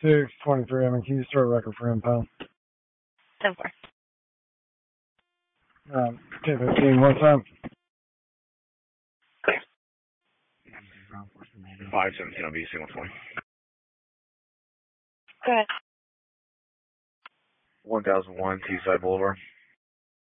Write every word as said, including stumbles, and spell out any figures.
six twenty-three. I mean, can you start a record for him, pal? ten four. Um, ten fifteen, one time. five seventeen on B C one twenty. Go ahead. one thousand one Teesside Boulevard.